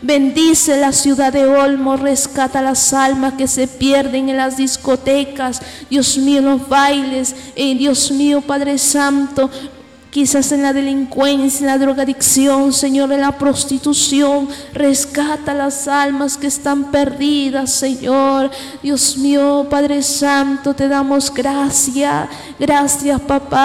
Bendice la ciudad de Olmo, rescata las almas que se pierden en las discotecas, Dios mío, en los bailes, Dios mío, Padre Santo, quizás en la delincuencia, en la drogadicción, Señor, en la prostitución. Rescata las almas que están perdidas, Señor. Dios mío, Padre Santo, te damos gracias. Gracias, papá.